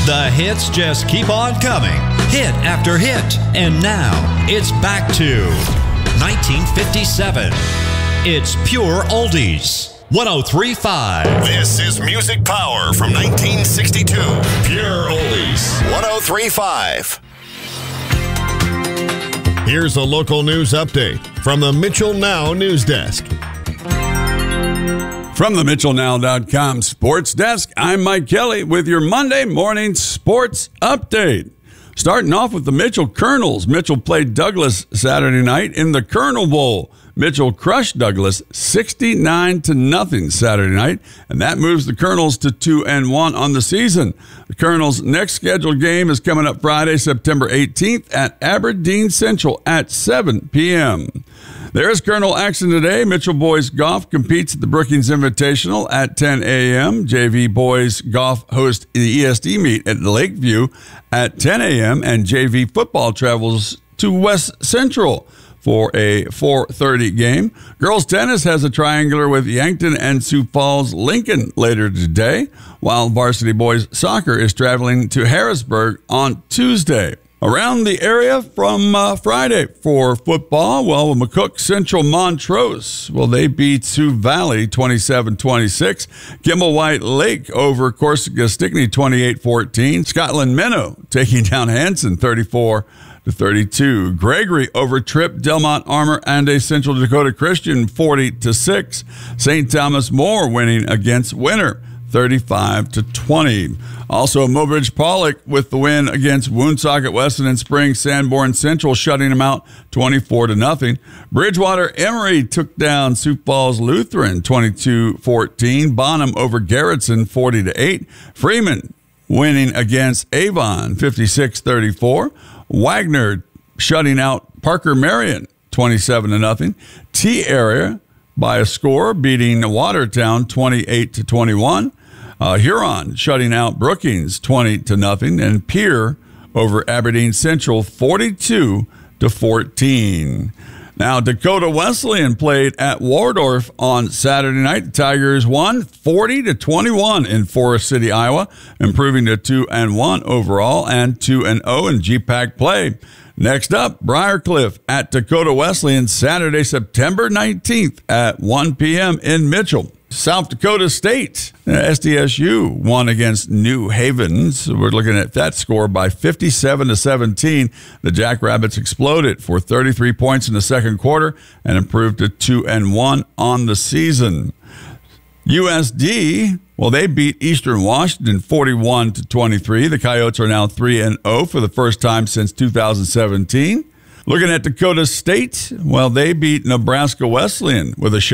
The hits just keep on coming, hit after hit. And now, it's back to 1957. It's Pure Oldies. 103.5. This is Music Power from 1962. Pure Oldies. 103.5. Here's a local news update from the Mitchell Now News Desk. From the MitchellNow.com Sports Desk, I'm Mike Kelly with your Monday morning sports update. Starting off with the Mitchell Colonels. Mitchell played Douglas Saturday night in the Colonel Bowl. Mitchell crushed Douglas 69-0 Saturday night, and that moves the Colonels to 2-1 on the season. The Colonels' next scheduled game is coming up Friday, September 18th at Aberdeen Central at 7 p.m. There is Colonel action today. Mitchell Boys Golf competes at the Brookings Invitational at 10 a.m. JV Boys Golf hosts the ESD meet at Lakeview at 10 a.m. And JV Football travels to West Central for a 4:30 game. Girls tennis has a triangular with Yankton and Sioux Falls Lincoln later today, while varsity boys soccer is traveling to Harrisburg on Tuesday. Around the area from Friday for football, well, McCook Central Montrose, well, they beat Sioux Valley 27-26. Kimball White Lake over Corsica Stickney 28-14. Scotland Minnow taking down Hanson 34-32. Gregory over Tripp Delmont Armor and a Central Dakota Christian 40-6. St. Thomas More winning against Winter 35-20. Also, Mobridge Pollock with the win against Woonsocket Weston and Spring Sanborn Central, shutting them out 24-0. Bridgewater Emory took down Sioux Falls Lutheran 22-14. Bonham over Garrettson 40-8. Freeman winning against Avon 56-34. Wagner shutting out Parker Marion 27-0. T Area by a score beating Watertown 28-21. Huron shutting out Brookings 20-0, and Pierre over Aberdeen Central 42-14. Now, Dakota Wesleyan played at Waldorf on Saturday night. The Tigers won 40-21 in Forest City, Iowa, improving to 2-1 overall and 2-0 in GPAC play. Next up, Briarcliff at Dakota Wesleyan Saturday, September 19th at 1 p.m. in Mitchell. South Dakota State, SDSU won against New Havens. We're looking at that score by 57-17. The Jackrabbits exploded for 33 points in the second quarter and improved to 2-1 on the season. USD, well, they beat Eastern Washington 41-23. The Coyotes are now 3-0 for the first time since 2017. Looking at Dakota State, well, they beat Nebraska Wesleyan with a